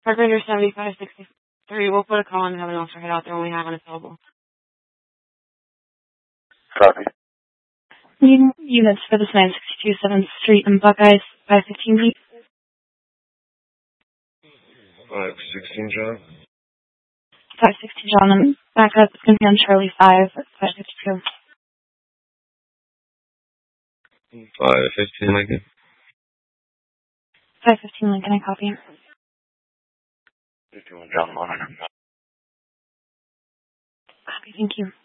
Park Ranger 7563. We'll put a call in and have an officer head out there when we have one available. Copy. Units for this 962 7th Street and Buckeyes, 515 please. 516, John. 516 John, and back up. It's going to be on Charlie 5, 552. 515 Lincoln. 515 Lincoln, I copy. 51 John, monitor. Copy, thank you.